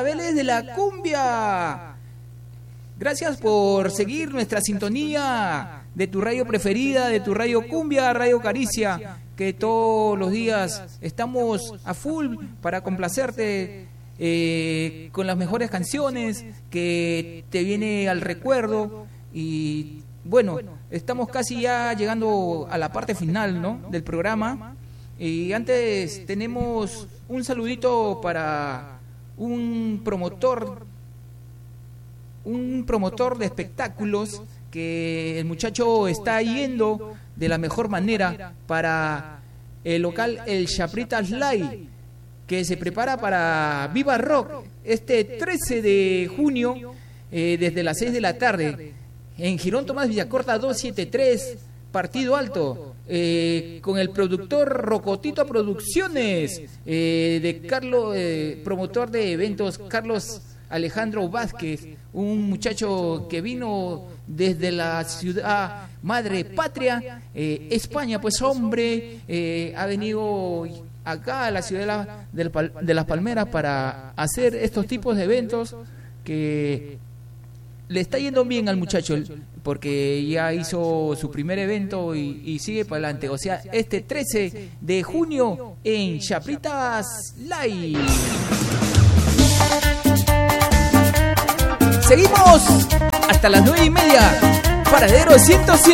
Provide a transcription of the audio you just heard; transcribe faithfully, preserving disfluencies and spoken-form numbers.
Cascabeles de la Cumbia. Gracias por seguir nuestra sintonía de tu radio preferida, de tu radio Cumbia, Radio Caricia, que todos los días estamos a full para complacerte eh, con las mejores canciones que te viene al recuerdo. Y bueno, estamos casi ya llegando a la parte final, ¿no?, del programa. Y antes tenemos un saludito para un promotor, un promotor de espectáculos, que el muchacho está yendo de la mejor manera para el local El Chapritas Live, que se prepara para Viva Rock este trece de junio eh, desde las seis de la tarde en Girón Tomás Villacorta doscientos setenta y tres, Partido Alto, eh, con el productor Rocotito Producciones, eh, de Carlos, eh, promotor de eventos Carlos Alejandro Vázquez, un muchacho que vino desde la ciudad madre patria, eh, España, pues hombre, eh, ha venido acá a la ciudad de, la, de, de Las Palmeras para hacer estos tipos de eventos que le está yendo bien al muchacho, porque ya hizo su primer evento y, y sigue para adelante. O sea, este trece de junio en Chapritas Live. Seguimos hasta las nueve y media. Paradero ciento siete.